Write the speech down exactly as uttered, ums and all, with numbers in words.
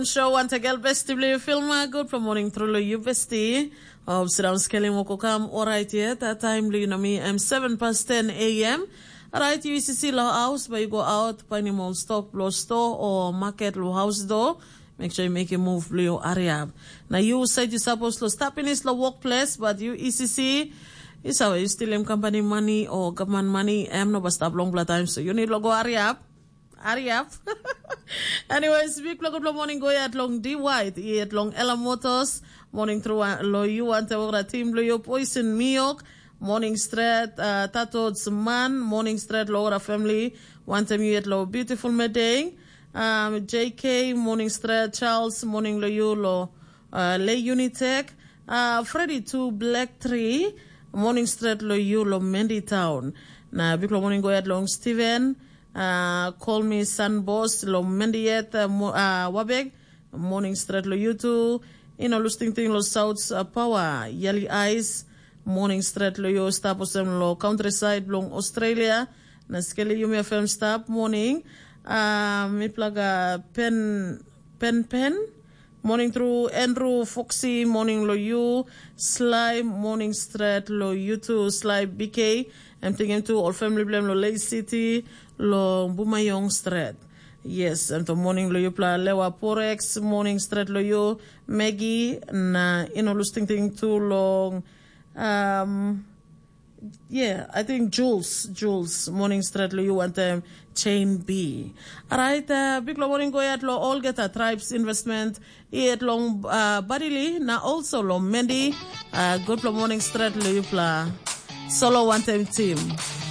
Show want to get best to play film good from morning through the university of Siram Scaling Wokokam. All right, yet that time, you know me, I'm seven past ten a m. All right, U C C law house, but you go out, find him on stock, blow store or market law house door. Make sure you make a move, blue area. Now you said you're supposed to stop in this workplace, but you E C C is how you steal him company money or government money. I'm not stop long blood time, so you need to go area. Hurry up. Anyways, big look good morning go at long D White, at long Ella Motors, morning through lo you want to team lo you poison Miyok, morning straight, uh, Tato's man, morning straight Laura family, want to me at low beautiful meeting, um, J K, morning straight Charles, morning lo you lo, uh, Lay Unitech, uh, Freddy two Black Tree, morning straight lo you lo Mendy Town, na big morning go at long Steven. Uh, call me Sun Boss, Lo Mendiet, uh, uh, Wabeg, Morning Straight Lo YouTube, you know, Lusting Thing Lo South uh, Power, Yelly Eyes, Morning Straight Lo Yo, Staposem Lo Countryside, Long Australia, Naskeli Yumi F M Stop, Morning, uh, me plaga Pen, Pen Pen, Morning through Andrew Foxy, Morning Lo You, Sly, Morning Straight Lo YouTube, Sly B K, I'm thinking to all family blame Lo Lake City, Lo Bumayong Street. Yes, and the morning lo you pla lewa Porex, morning street lo you Maggie na ino lusting thing too long. Um yeah, I think Jules, Jules, morning street lo you want them chain B. Alright, uh big lo morning go at lo all get a tribes investment it long uh badily na also lo Mendy uh good lo morning street lo you pla solo one time team.